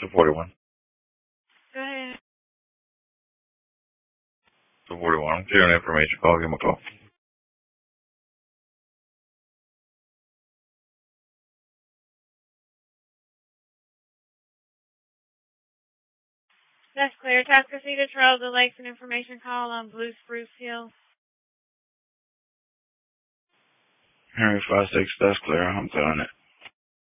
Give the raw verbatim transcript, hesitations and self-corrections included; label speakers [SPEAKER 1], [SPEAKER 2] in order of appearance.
[SPEAKER 1] two forty-one.
[SPEAKER 2] Go ahead.
[SPEAKER 1] two forty-one. I'm clearing information. Call. Give him a call.
[SPEAKER 2] That's clear. Task Casita Trail, the Lakes and Information Call on Blue Spruce Hill.
[SPEAKER 1] Henry five six, that's clear. I'm calling it.